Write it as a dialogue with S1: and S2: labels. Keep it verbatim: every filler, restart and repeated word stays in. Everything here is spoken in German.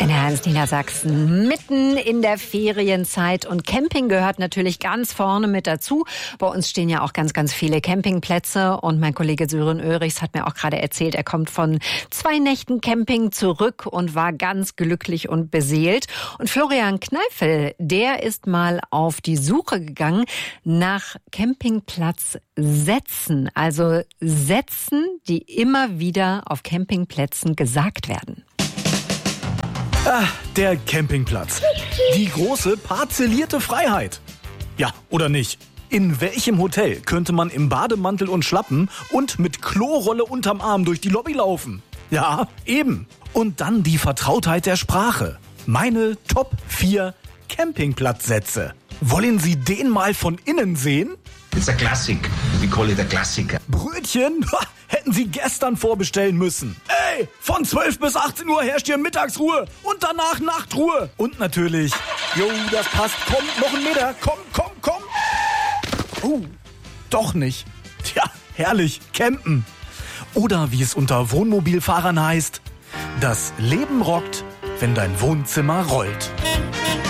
S1: In ganz Niedersachsen, mitten in der Ferienzeit, und Camping gehört natürlich ganz vorne mit dazu. Bei uns stehen ja auch ganz, ganz viele Campingplätze, und mein Kollege Sören Oehrichs hat mir auch gerade erzählt, er kommt von zwei Nächten Camping zurück und war ganz glücklich und beseelt. Und Florian Kneifel, der ist mal auf die Suche gegangen nach Campingplatzsätzen, also Sätzen, die immer wieder auf Campingplätzen gesagt werden.
S2: Ah, der Campingplatz. Die große parzellierte Freiheit. Ja, oder nicht? In welchem Hotel könnte man im Bademantel und Schlappen und mit Klorolle unterm Arm durch die Lobby laufen? Ja, eben. Und dann die Vertrautheit der Sprache. Meine Top vier Campingplatzsätze. Wollen Sie den mal von innen sehen?
S3: It's a classic. We call it a Klassiker.
S2: Brötchen? Ha, hätten Sie gestern vorbestellen müssen. Ey, von zwölf bis achtzehn Uhr herrscht hier Mittagsruhe und danach Nachtruhe. Und natürlich, jo, das passt, komm, noch ein Meter, komm, komm, komm. Oh, doch nicht. Tja, herrlich, campen. Oder wie es unter Wohnmobilfahrern heißt, das Leben rockt, wenn dein Wohnzimmer rollt.